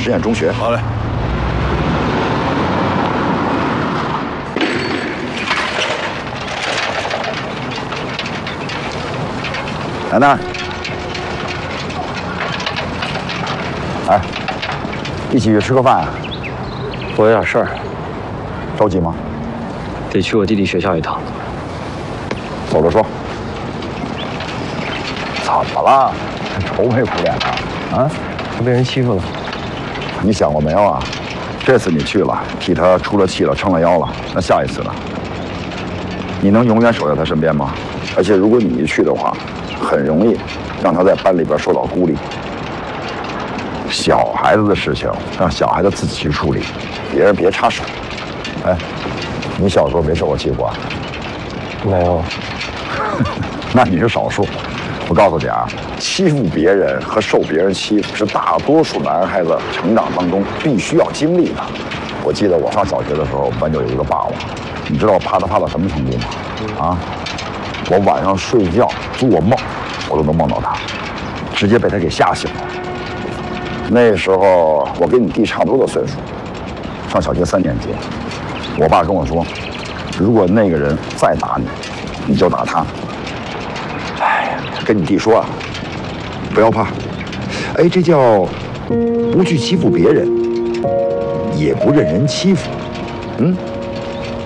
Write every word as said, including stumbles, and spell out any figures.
实验中学。 好嘞。 奶奶，哎，一起去吃个饭啊？ 我有点事儿， 着急吗？ 得去我弟弟学校一趟。 走着说。怎么了？愁眉苦脸的啊？ 他被人欺负了。 你想过没有啊？这次你去了，替他出了气了，撑了腰了，那下一次呢？你能永远守在他身边吗？而且如果你一去的话，很容易让他在班里边受到孤立。小孩子的事情让小孩子自己去处理，别人别插手。哎，你小时候没受过欺负啊？ 没有。 那你是少数。我告诉你啊，欺负别人和受别人欺负是大多数男孩子成长当中必须要经历的。我记得我上小学的时候，班就有一个霸王，你知道怕他怕到什么程度吗？啊，我晚上睡觉做梦，我都能梦到他，直接被他给吓醒了。那时候我跟你弟差不多的岁数，上小学三年级。我爸跟我说，如果那个人再打你，你就打他。哎，跟你弟说啊，不要怕，哎，这叫不去欺负别人，也不任人欺负。嗯，